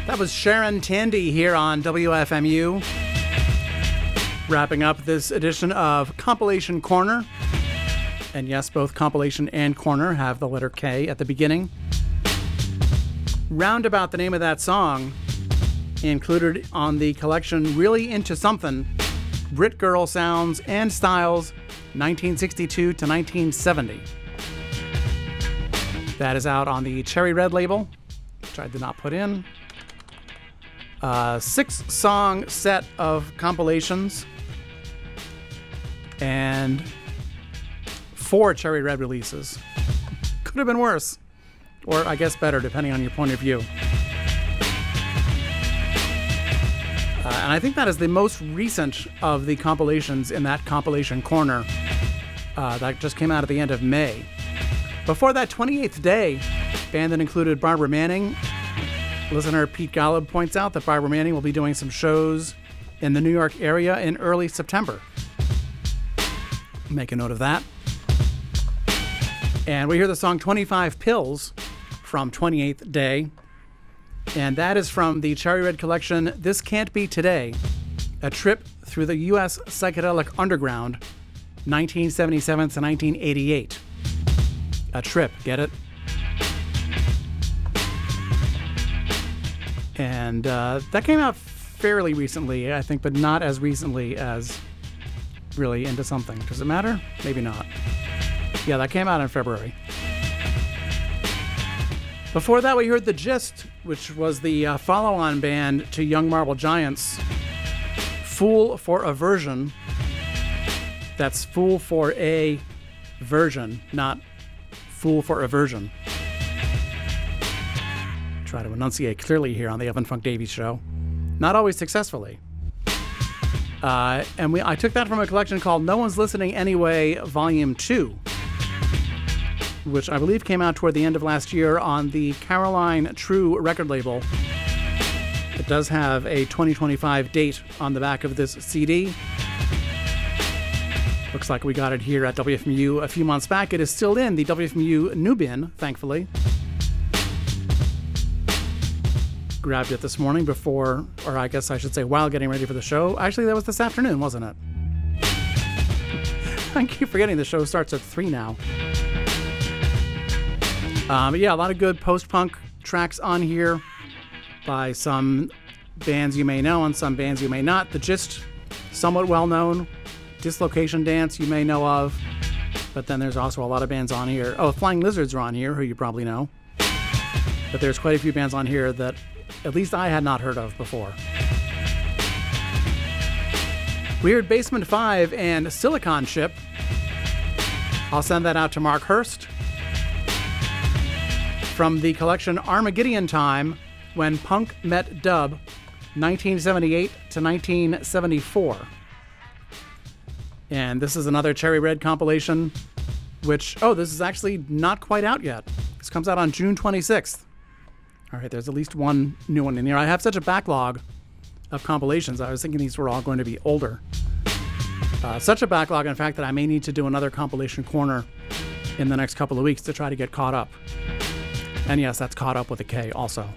That was Sharon Tandy here on WFMU. Wrapping up this edition of Compilation Corner. And yes, both compilation and corner have the letter K at the beginning. Roundabout, the name of that song, included on the collection Really Into Something, Brit Girl Sounds and Styles, 1962 to 1970. That is out on the Cherry Red label, which I did not put in. 6-song set of compilations and 4 Cherry Red releases. Could have been worse, or I guess better, depending on your point of view. And I think that is the most recent of the compilations in that compilation corner. That just came out at the end of May. Before that, 28th Day, band that included Barbara Manning. Listener Pete Golub points out that Barbara Manning will be doing some shows in the New York area in early September. Make a note of that. And we hear the song 25 Pills from 28th Day. And that is from the Cherry Red collection, This Can't Be Today, a trip through the U.S. psychedelic underground, 1977 to 1988. A trip, get it? And that came out fairly recently, I think, but not as recently as Really Into Something. Does it matter? Maybe not. Yeah, that came out in February. Before that, we heard The Gist, which was the follow-on band to Young Marble Giants, Fool for a Version. That's Fool for a Version, not Fool for a Version. Try to enunciate clearly here on the Evan Funk Davies Show. Not always successfully. I took that from a collection called No One's Listening Anyway, Volume 2, which I believe came out toward the end of last year on the Caroline True record label. It does have a 2025 date on the back of this CD. Looks like we got it here at WFMU a few months back. It is still in the WFMU new bin, thankfully. Grabbed it this morning before, or I guess I should say while getting ready for the show. Actually, that was this afternoon, wasn't it? I keep forgetting the show starts at 3 now. But yeah, a lot of good post-punk tracks on here by some bands you may know and some bands you may not. The Gist, somewhat well-known. Dislocation Dance, you may know of. But then there's also a lot of bands on here. Oh, Flying Lizards are on here, who you probably know. But there's quite a few bands on here that at least I had not heard of before. We heard Basement 5 and Silicon Ship. I'll send that out to Mark Hurst. From the collection Armageddon Time, When Punk Met Dub, 1978 to 1974. And this is another Cherry Red compilation, which, this is actually not quite out yet. This comes out on June 26th. All right, there's at least one new one in here. I have such a backlog of compilations. I was thinking these were all going to be older. Such a backlog, in fact, that I may need to do another compilation corner in the next couple of weeks to try to get caught up. And yes, that's caught up with a K also.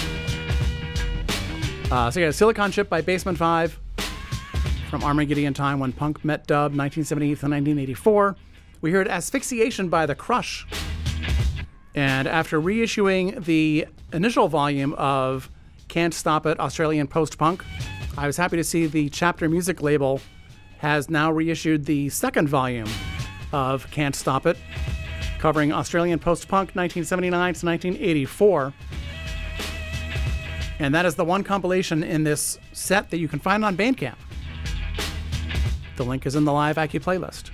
So yeah, Silicon Ship by Basement 5 from Armageddon Time, When Punk Met Dub, 1978 to 1984. We heard Asphyxiation by The Crush. And after reissuing the initial volume of Can't Stop It, Australian Post-Punk, I was happy to see the Chapter Music label has now reissued the second volume of Can't Stop It, covering Australian Post-Punk 1979 to 1984. And that is the one compilation in this set that you can find on Bandcamp. The link is in the Live Accu playlist.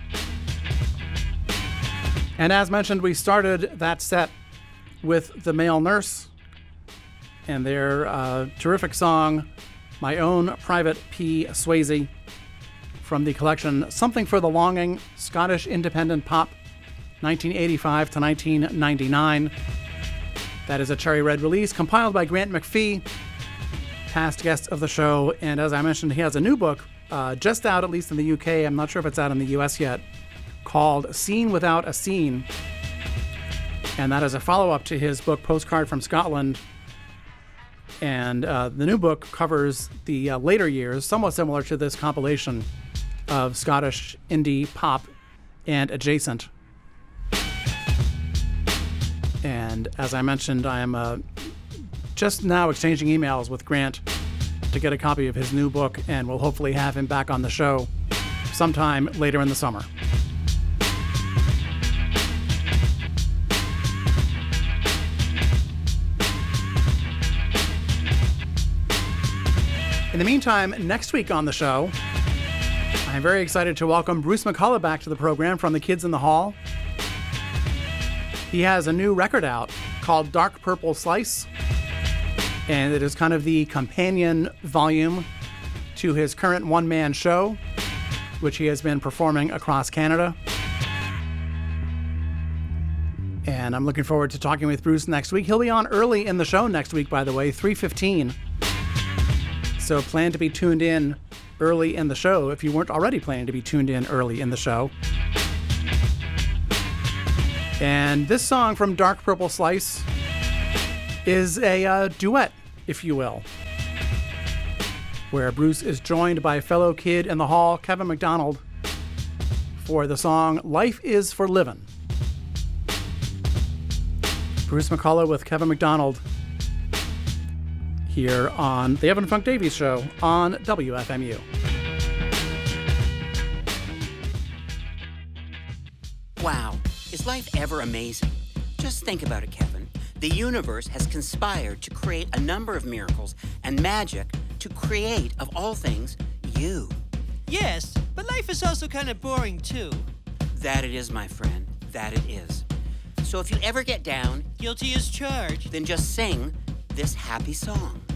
And as mentioned, we started that set with The Male Nurse and their terrific song, My Own Private P. Swayze, from the collection Something for the Longing, Scottish Independent Pop, 1985 to 1999. That is a Cherry Red release compiled by Grant McPhee, past guest of the show. And as I mentioned, he has a new book just out, at least in the UK. I'm not sure if it's out in the US yet, called Scene Without a Scene. And that is a follow-up to his book Postcard from Scotland, And the new book covers the later years, somewhat similar to this compilation of Scottish indie pop and adjacent. And as I mentioned, I am just now exchanging emails with Grant to get a copy of his new book, and we'll hopefully have him back on the show sometime later in the summer. In the meantime, next week on the show, I'm very excited to welcome Bruce McCulloch back to the program from The Kids in the Hall. He has a new record out called Dark Purple Slice, and it is kind of the companion volume to his current one-man show, which he has been performing across Canada. And I'm looking forward to talking with Bruce next week. He'll be on early in the show next week, by the way, 3:15. So plan to be tuned in early in the show if you weren't already planning to be tuned in early in the show. And this song from Dark Purple Slice is a duet, if you will, where Bruce is joined by fellow kid in the hall, Kevin MacDonald, for the song Life Is for Livin'. Bruce McCulloch with Kevin MacDonald here on the Evan Funk Davies Show on WFMU. Wow, is life ever amazing? Just think about it, Kevin. The universe has conspired to create a number of miracles and magic to create, of all things, you. Yes, but life is also kind of boring, too. That it is, my friend. That it is. So if you ever get down, Guilty as charged. then just sing this happy song.